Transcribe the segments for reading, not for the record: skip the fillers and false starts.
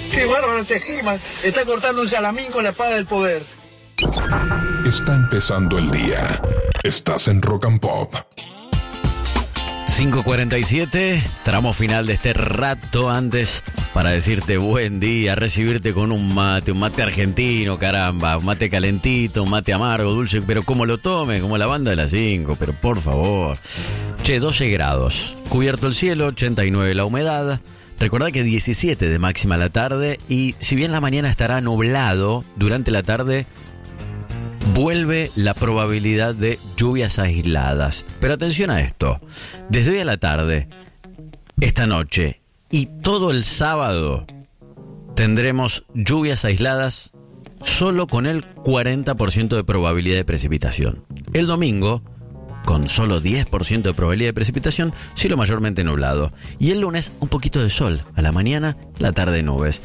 Qué bárbaro este He-Man. Está cortando un salamín con la espada del poder. Está empezando el día. Estás en Rock and Pop. 5:47, tramo final de este rato antes para decirte buen día, recibirte con un mate argentino, caramba, un mate calentito, un mate amargo, dulce, pero como lo tome, como la banda de las 5, pero por favor. Che, 12 grados, cubierto el cielo, 89 la humedad, recordad que 17 de máxima la tarde y si bien la mañana estará nublado, durante la tarde vuelve la probabilidad de lluvias aisladas. Pero atención a esto. Desde hoy a la tarde, esta noche y todo el sábado tendremos lluvias aisladas solo con el 40% de probabilidad de precipitación. El domingo, con solo 10% de probabilidad de precipitación, cielo mayormente nublado. Y el lunes, un poquito de sol. A la mañana, la tarde nubes.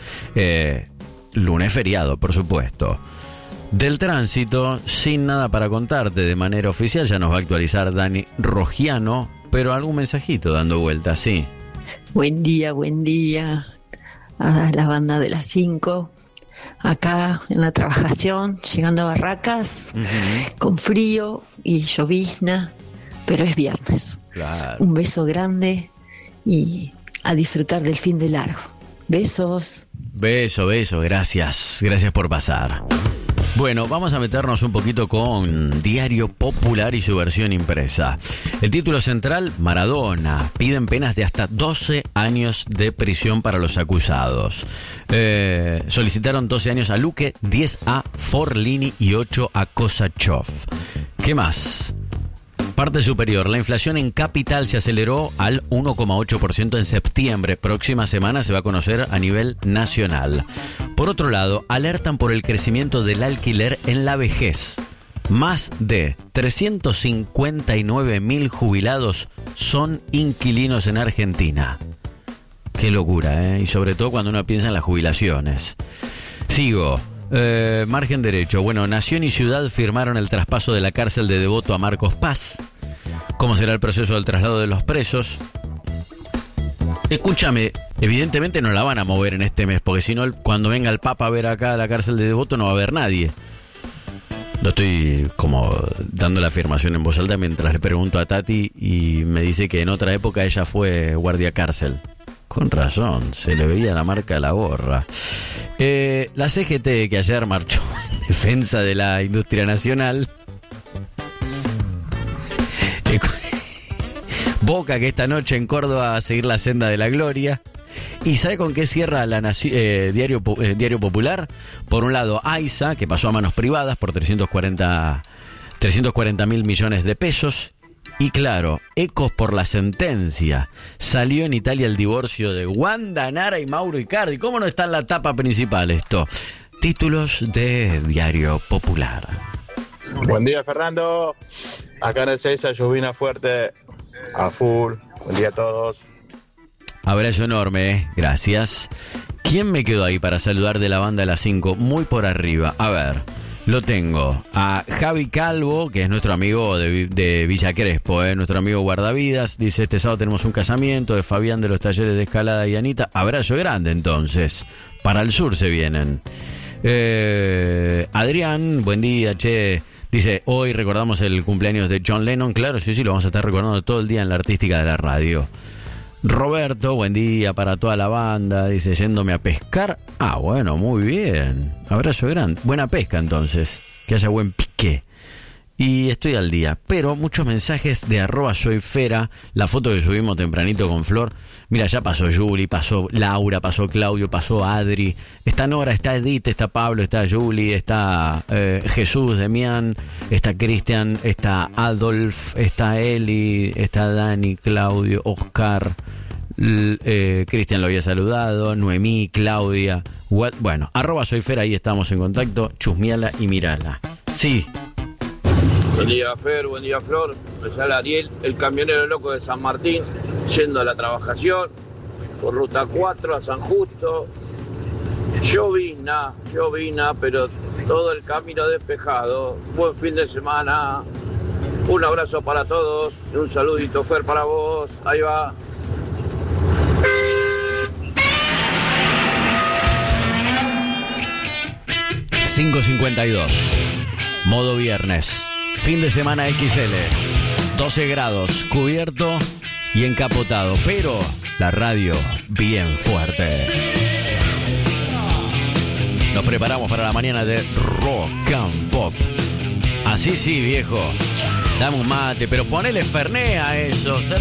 Lunes feriado, por supuesto. Del tránsito, sin nada para contarte de manera oficial, ya nos va a actualizar Dani Rogiano, pero algún mensajito dando vueltas, sí. Buen día a la banda de las 5, acá en la trabajación, llegando a Barracas, con frío y llovizna, pero es viernes. Claro. Un beso grande y a disfrutar del fin de largo. Besos. Beso, gracias por pasar. Bueno, vamos a meternos un poquito con Diario Popular y su versión impresa. El título central, Maradona. Piden penas de hasta 12 años de prisión para los acusados. Solicitaron 12 años a Luque, 10 a Forlini y 8 a Kosachov. ¿Qué más? Parte superior. La inflación en capital se aceleró al 1,8% en septiembre. Próxima semana se va a conocer a nivel nacional. Por otro lado, alertan por el crecimiento del alquiler en la vejez. Más de 359.000 jubilados son inquilinos en Argentina. Qué locura, ¿eh? Y sobre todo cuando uno piensa en las jubilaciones. Sigo. Margen derecho. Bueno, Nación y Ciudad firmaron el traspaso de la cárcel de Devoto a Marcos Paz. ¿Cómo será el proceso del traslado de los presos? Escúchame, evidentemente no la van a mover en este mes, porque si no, cuando venga el Papa a ver acá la cárcel de Devoto no va a haber nadie. Lo estoy como dando la afirmación en voz alta mientras le pregunto a Tati y me dice que en otra época ella fue guardia cárcel. Con razón, se le veía la marca de la gorra. La CGT, que ayer marchó en defensa de la industria nacional. Boca, que esta noche en Córdoba va a seguir la senda de la gloria. ¿Y sabe con qué cierra la Diario Popular? Por un lado, AISA, que pasó a manos privadas por 340.000 millones de pesos. Y claro, ecos por la sentencia. Salió en Italia el divorcio de Wanda Nara y Mauro Icardi. ¿Cómo no está en la tapa principal esto? Títulos de Diario Popular. Buen día, Fernando. Acá en Ezeiza, lluvina fuerte, a full. Buen día a todos. Abrazo enorme, gracias. ¿Quién me quedó ahí para saludar de la banda de las 5? Muy por arriba. A ver, lo tengo a Javi Calvo, que es nuestro amigo de Villa Crespo, nuestro amigo guardavidas. Dice, este sábado tenemos un casamiento de Fabián de los talleres de escalada y Anita. Abrazo grande entonces. Para el sur se vienen. Adrián, buen día, che. Dice, hoy recordamos el cumpleaños de John Lennon. Claro, sí, lo vamos a estar recordando todo el día en la artística de la radio. Roberto, buen día para toda la banda. Dice, yéndome a pescar. Ah, bueno, muy bien. Abrazo grande. Buena pesca entonces. Que haya buen pique. Y estoy al día. Pero muchos mensajes de @soyfera. La foto que subimos tempranito con Flor. Mira, ya pasó Juli, pasó Laura, pasó Claudio, pasó Adri. Está Nora, está Edith, está Pablo, está Juli, está Jesús, Demián, está Cristian, está Adolf, está Eli, está Dani, Claudio, Oscar. Cristian lo había saludado, Noemí, Claudia. Bueno, @soyfera, ahí estamos en contacto. Chusmiala y mirala. Sí. Buen día, Fer, buen día, Flor. Me sale Ariel, el camionero loco de San Martín, yendo a la trabajación, por ruta 4 a San Justo. Llovina, pero todo el camino despejado. Buen fin de semana. Un abrazo para todos y un saludito, Fer, para vos. Ahí va. 5:52. Modo viernes. Fin de semana XL. 12 grados, cubierto y encapotado. Pero la radio bien fuerte. Nos preparamos para la mañana de Rock and Pop. Así sí, viejo. Dame un mate, pero ponele Fernet a eso.